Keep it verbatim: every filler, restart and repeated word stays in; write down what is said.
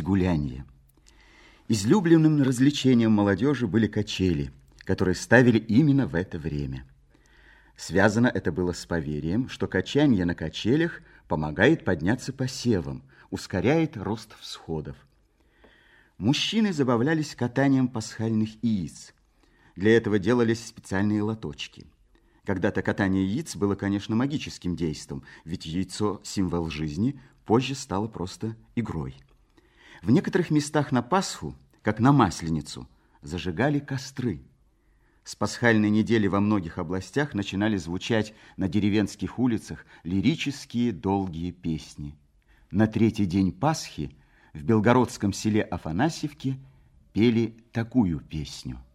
гулянье. Излюбленным развлечением молодежи были качели, которые ставили именно в это время. Связано это было с поверьем, что качанье на качелях помогает подняться посевам, ускоряет рост всходов. Мужчины забавлялись катанием пасхальных яиц. Для этого делались специальные лоточки. Когда-то катание яиц было, конечно, магическим действом, ведь яйцо – символ жизни, позже стало просто игрой. В некоторых местах на Пасху, как на Масленицу, зажигали костры. С пасхальной недели во многих областях начинали звучать на деревенских улицах лирические долгие песни. На третий день Пасхи в белгородском селе Афанасьевке пели такую песню.